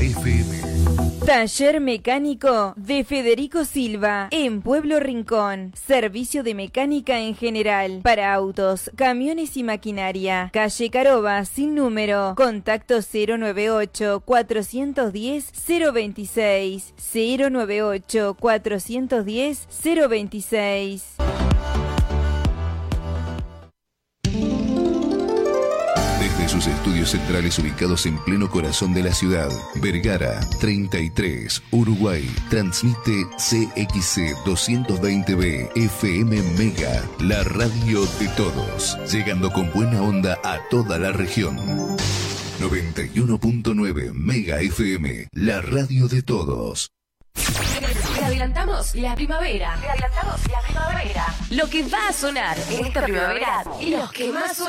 FM. Taller mecánico de Federico Silva en Pueblo Rincón. Servicio de mecánica en general para autos, camiones y maquinaria. Calle Caroba sin número. Contacto 098-410-026. 098-410-026. Desde sus estudios centrales ubicados en pleno corazón de la ciudad, Vergara 33, Uruguay, transmite CXC 220B FM Mega, la radio de todos, llegando con buena onda a toda la región. 91.9 Mega FM, la radio de todos. Te adelantamos la primavera. Lo que va a sonar en esta primavera y los que más suenan.